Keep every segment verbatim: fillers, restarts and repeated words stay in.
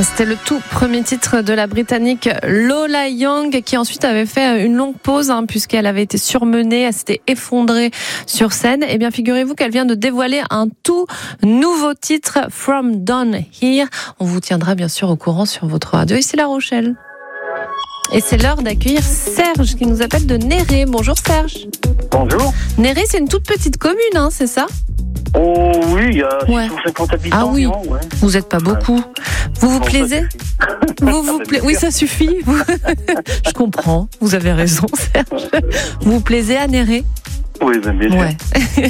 C'était le tout premier titre de la Britannique Lola Young, qui ensuite avait fait une longue pause hein, puisqu'elle avait été surmenée, elle s'était effondrée sur scène. Et bien figurez-vous qu'elle vient de dévoiler un tout nouveau titre, From Down Here. On vous tiendra bien sûr au courant sur votre radio. Ici La Rochelle. Et c'est l'heure d'accueillir Serge qui nous appelle de Néré. Bonjour Serge. Bonjour. Néré, c'est une toute petite commune, hein, c'est ça ? Oh oui, il y a ouais. six cent cinquante habitants. Ah oui, non, ouais. Vous n'êtes pas beaucoup. Vous vous bon, plaisez vous vous pla... Oui, ça suffit. Vous... Je comprends, vous avez raison Serge. Vous vous plaisez à Néré ? Oui, bien sûr. Ouais.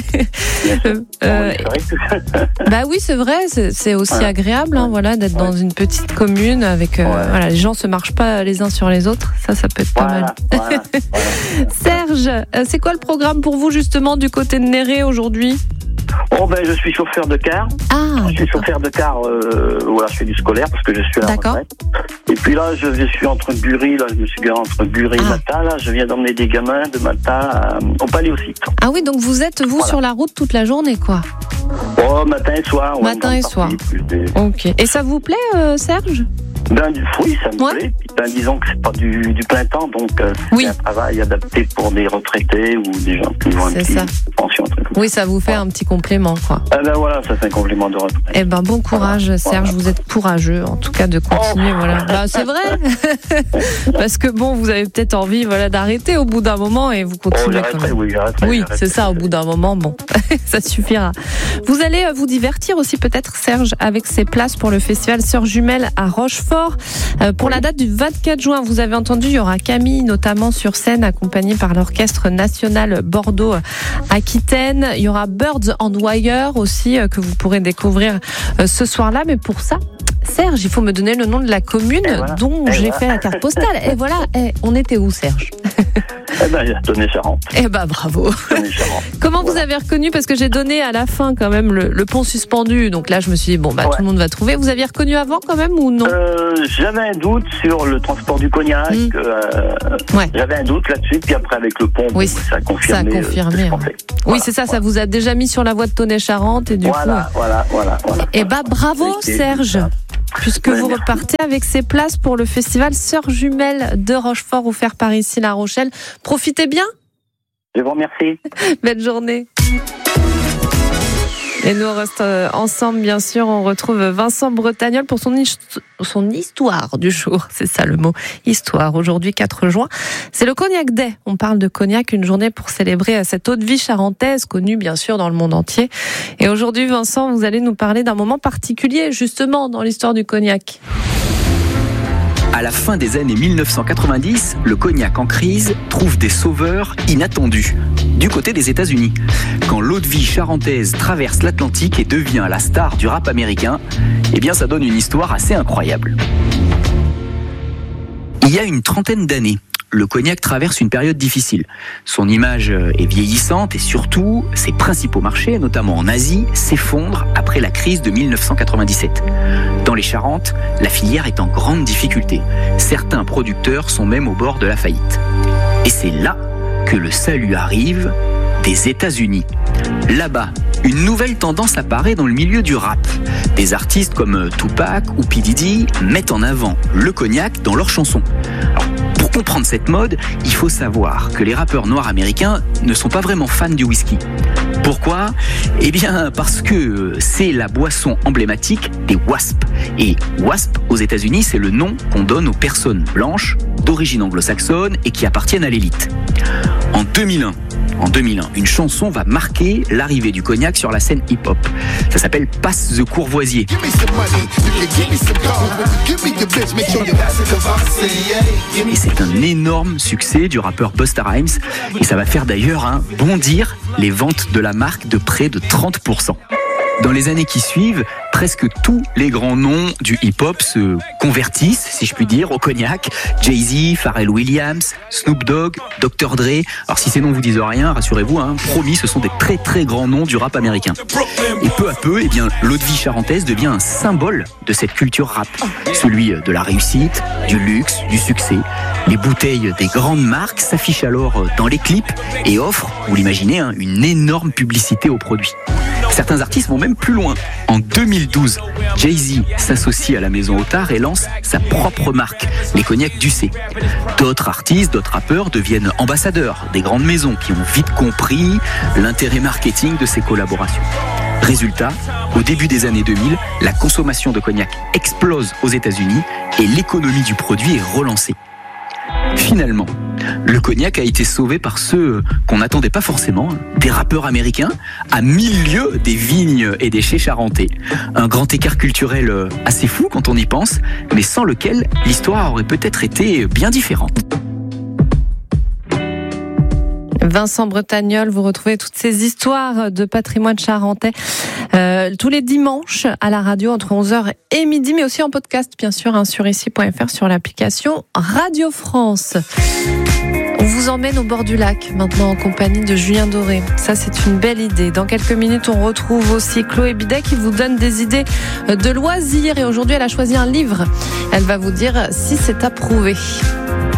euh, bah oui, c'est vrai, c'est, c'est aussi ouais. agréable, hein, voilà, d'être ouais. dans une petite commune avec, euh, ouais. voilà, les gens se marchent pas les uns sur les autres. Ça, ça peut être pas voilà, mal. Voilà, voilà. Serge, c'est quoi le programme pour vous justement du côté de Néré aujourd'hui ? Oh ben je suis chauffeur de car. Ah, je suis d'accord. chauffeur de car. Euh, voilà, je fais du scolaire parce que je suis à la d'accord. retraite. Et puis là, je, je suis entre Bury, là, je me suis garé entre Bury ah. et Mata. Là, je viens d'emmener des gamins de Mata à, au Paléosite. Ah oui, donc vous êtes vous voilà. sur la route toute la journée, quoi. Oh, matin et soir. Ouais, matin et soir. Des... Ok. Et ça vous plaît, euh, Serge ? Ben, oui, ça me ouais. plaît. Puis, ben, disons que c'est pas du, du plein temps, donc euh, c'est oui. un travail adapté pour des retraités ou des gens qui vont un petit pension. Oui, ça vous fait voilà. un petit complément, quoi. Ah ben voilà, ça fait un complément de retraite. Eh ben bon courage, voilà. Serge. Voilà. Vous êtes courageux, en tout cas, de continuer. Oh. Voilà. Ben, c'est vrai, parce que bon, vous avez peut-être envie, voilà, d'arrêter au bout d'un moment et vous continuez. Oh, j'arrêterai, oui, j'arrêterai, oui, j'arrêterai, c'est ça. Au bout d'un moment, bon, ça suffira. Vous allez vous divertir aussi, peut-être, Serge, avec ces places pour le festival Sœurs Jumelles à Rochefort. Euh, pour oui. la date du vingt-quatre juin, vous avez entendu, il y aura Camille notamment sur scène, accompagnée par l'Orchestre National Bordeaux-Aquitaine. Il y aura Birds on Wire aussi, euh, que vous pourrez découvrir euh, ce soir-là. Mais pour ça, Serge, il faut me donner le nom de la commune voilà. dont Et j'ai voilà. fait la carte postale. Et voilà, et on était où, Serge ? Eh ben, il a donné Charente. Eh ben, bravo. Comment voilà. vous avez reconnu ? Parce que j'ai donné à la fin quand même le, le pont suspendu. Donc là, je me suis dit, bon, bah, ouais. tout le monde va trouver. Vous aviez reconnu avant quand même ou non ? euh, J'avais un doute sur le transport du cognac. Mmh. Euh, ouais. J'avais un doute là-dessus. Puis après, avec le pont, oui, bon, ça a confirmé. Ça a confirmé. Euh, hein. Oui, c'est ça. Voilà. Ça vous a déjà mis sur la voie de Tonnet-Charente. Et du voilà, coup, voilà, voilà, voilà. Eh ben, bravo, Serge. Puisque ouais, vous merci. repartez avec ces places pour le festival Sœurs Jumelles de Rochefort, offert par ici La Rochelle. Profitez bien. Je vous remercie. Belle journée. Et nous, on reste ensemble, bien sûr. On retrouve Vincent Bretagnol pour son, hist- son histoire du jour. C'est ça le mot, histoire. Aujourd'hui, quatre juin, c'est le Cognac Day. On parle de cognac, une journée pour célébrer cette eau de vie charentaise, connue bien sûr dans le monde entier. Et aujourd'hui, Vincent, vous allez nous parler d'un moment particulier, justement, dans l'histoire du cognac. À la fin des années mille neuf cent quatre-vingt-dix, le cognac en crise trouve des sauveurs inattendus du côté des États-Unis. Quand l'eau-de-vie charentaise traverse l'Atlantique et devient la star du rap américain, eh bien ça donne une histoire assez incroyable. Il y a une trentaine d'années, le cognac traverse une période difficile. Son image est vieillissante et surtout, ses principaux marchés, notamment en Asie, s'effondrent après la crise de mille neuf cent quatre-vingt-dix-sept. Dans les Charentes, la filière est en grande difficulté. Certains producteurs sont même au bord de la faillite. Et c'est là que le salut arrive des États-Unis. Là-bas, une nouvelle tendance apparaît dans le milieu du rap. Des artistes comme Tupac ou P. Diddy mettent en avant le cognac dans leurs chansons. Alors, pour comprendre cette mode, il faut savoir que les rappeurs noirs américains ne sont pas vraiment fans du whisky. Pourquoi ? Eh bien, parce que c'est la boisson emblématique des W A S P. Et W A S P, aux États-Unis, c'est le nom qu'on donne aux personnes blanches, d'origine anglo-saxonne et qui appartiennent à l'élite. En deux mille un, En deux mille un, une chanson va marquer l'arrivée du cognac sur la scène hip-hop. Ça s'appelle Passe the Courvoisier. Et c'est un énorme succès du rappeur Busta Rhymes. Et ça va faire d'ailleurs hein, bondir les ventes de la marque de près de trente pour cent. Dans les années qui suivent, presque tous les grands noms du hip-hop se convertissent, si je puis dire, au cognac. Jay-Z, Pharrell Williams, Snoop Dogg, docteur Dre. Alors si ces noms vous disent rien, rassurez-vous, hein, promis, ce sont des très très grands noms du rap américain. Et peu à peu, eh bien, l'eau-de-vie charentaise devient un symbole de cette culture rap. Celui de la réussite, du luxe, du succès. Les bouteilles des grandes marques s'affichent alors dans les clips et offrent, vous l'imaginez, hein, une énorme publicité aux produits. Certains artistes vont même plus loin. En deux mille douze, Jay-Z s'associe à la maison Otard et lance sa propre marque, les cognacs Ducé. D'autres artistes, d'autres rappeurs deviennent ambassadeurs des grandes maisons qui ont vite compris l'intérêt marketing de ces collaborations. Résultat, au début des années deux mille, la consommation de cognac explose aux États-Unis et l'économie du produit est relancée. Finalement, le cognac a été sauvé par ceux qu'on n'attendait pas forcément, des rappeurs américains, à mille lieues des vignes et des chais charentais. Un grand écart culturel assez fou quand on y pense, mais sans lequel l'histoire aurait peut-être été bien différente. Vincent Bretagnol, vous retrouvez toutes ces histoires de patrimoine charentais euh, tous les dimanches à la radio entre onze heures et midi, mais aussi en podcast, bien sûr, hein, sur ici point f r, sur l'application Radio France. On vous emmène au bord du lac, maintenant en compagnie de Julien Doré. Ça, c'est une belle idée. Dans quelques minutes, on retrouve aussi Chloé Bidet qui vous donne des idées de loisirs. Et aujourd'hui, elle a choisi un livre. Elle va vous dire si c'est approuvé.